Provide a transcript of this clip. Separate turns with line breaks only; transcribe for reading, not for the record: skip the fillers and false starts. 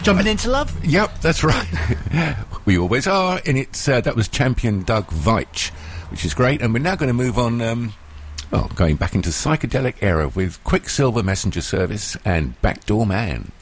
Jumping into love?
Yep, that's right. We always are. And that was champion Doug Veitch, which is great. And we're now going to move on, going back into psychedelic era with Quicksilver Messenger Service and Backdoor Man.